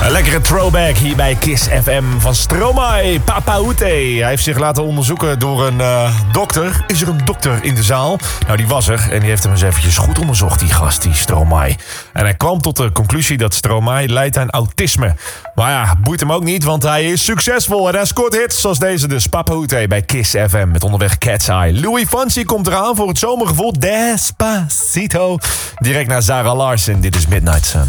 Een lekkere throwback hier bij Kiss FM van Stromae Papaoute. Hij heeft zich laten onderzoeken door een dokter. Is er een dokter in de zaal? Nou, die was er en die heeft hem eens eventjes goed onderzocht, die gast, die Stromae. En hij kwam tot de conclusie dat Stromae lijdt aan autisme. Maar ja, boeit hem ook niet, want hij is succesvol en hij scoort hits zoals deze dus. Papaoute bij Kiss FM met onderweg Cat's Eye. Louis Fonsi komt eraan voor het zomergevoel Despacito. Direct naar Zara Larsson, dit is Midnight Sun.